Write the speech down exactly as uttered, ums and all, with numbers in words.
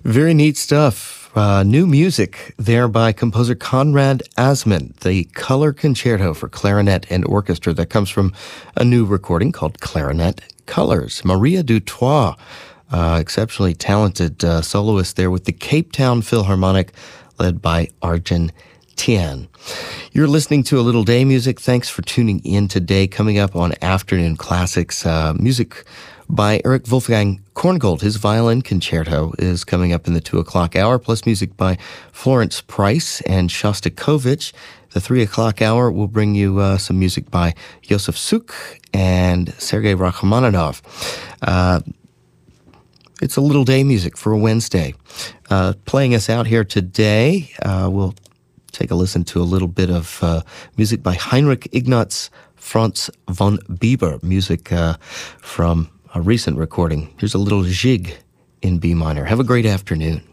Very neat stuff. Uh, new music there by composer Konrad Asman, the Color Concerto for Clarinet and Orchestra. That comes from a new recording called Clarinet Colors. Maria Dutoit, uh, exceptionally talented uh, soloist there with the Cape Town Philharmonic, led by Arjun Tian. You're listening to A Little Day Music. Thanks for tuning in today. Coming up on Afternoon Classics, uh, music by Eric Wolfgang Korngold. His violin concerto is coming up in the two o'clock hour, plus music by Florence Price and Shostakovich. The three o'clock hour will bring you uh, some music by Yosef Suk and Sergei Rachmaninoff. Uh, it's a little day music for a Wednesday. Uh, playing us out here today, uh, we'll take a listen to a little bit of uh, music by Heinrich Ignaz Franz von Bieber, music uh, from a recent recording. Here's a little jig in B minor. Have a great afternoon.